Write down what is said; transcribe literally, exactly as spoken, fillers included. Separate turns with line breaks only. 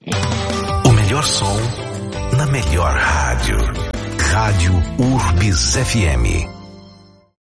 O melhor som na melhor rádio. Rádio Urbis F M.